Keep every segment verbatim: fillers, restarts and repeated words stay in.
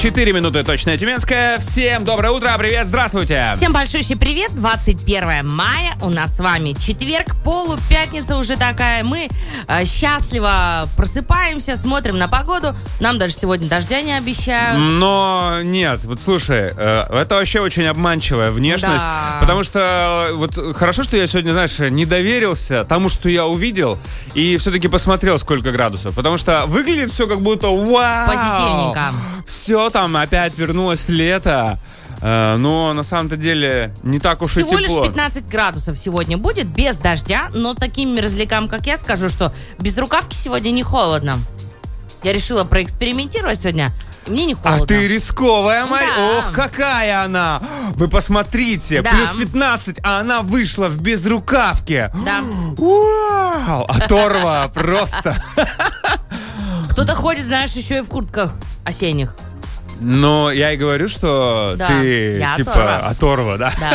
Четыре минуты точное тюменское. Всем доброе утро, привет, здравствуйте. Всем большущий привет. двадцать первое мая. У нас с вами четверг, полупятница уже такая. Мы э, счастливо просыпаемся, смотрим на погоду. Нам даже сегодня дождя не обещают. Но нет, вот слушай, э, это вообще очень обманчивая внешность. Да. Потому что э, вот хорошо, что я сегодня, знаешь, не доверился тому, что я увидел, и все-таки посмотрел, сколько градусов. Потому что выглядит все как будто вау. Позитивненько. Все, там опять вернулось лето. Э, но на самом-то деле не так уж Всего и тепло. лишь пятнадцать градусов сегодня будет, без дождя. Но таким мерзлякам, как я, скажу, что без рукавки сегодня не холодно. Я решила проэкспериментировать сегодня, и мне не холодно. А ты рисковая, Марь. Да. Ох, какая она. Вы посмотрите, Да. плюс пятнадцать, а она вышла в безрукавке. Да. Вау, оторва просто. Кто-то ходит, знаешь, еще и в куртках осенних. Но я и говорю, что Да, ты я типа оторва. оторва, да? Да.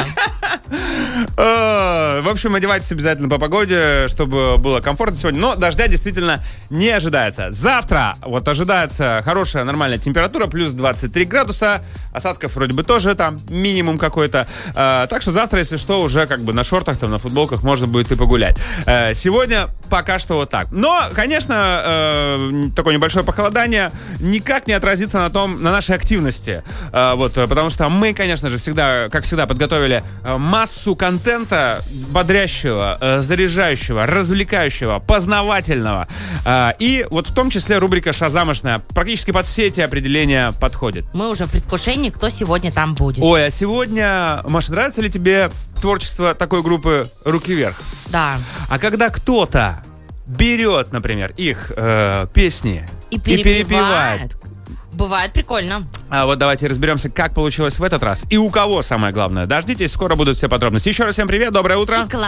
Э, В общем, одевайтесь обязательно по погоде, чтобы было комфортно сегодня. Но дождя действительно не ожидается. Завтра вот ожидается хорошая нормальная температура, плюс двадцать три градуса. Осадков вроде бы тоже там минимум какой-то. Э, Так что завтра, если что, уже как бы на шортах, там, на футболках можно будет и погулять. Э, Сегодня пока что вот так. Но, конечно, э, такое небольшое похолодание никак не отразится на том, на нашей активности. Э, Вот, э, потому что мы, конечно же, всегда, как всегда, подготовили э, массу контента бодрящего, э, заряжающего, развлекающего, познавательного. Э, И вот в том числе рубрика «Шазамошная» практически под все эти определения подходит. Мы уже в предвкушении, кто сегодня там будет. Ой, а сегодня, Маша, нравится ли тебе творчество такой группы «Руки вверх»? Да. А когда кто-то берет, например, их э, песни И и перепевает. перепевает. Бывает прикольно. А вот давайте разберемся, как получилось в этот раз и у кого самое главное. Дождитесь, скоро будут все подробности. Еще раз всем привет, доброе утро. И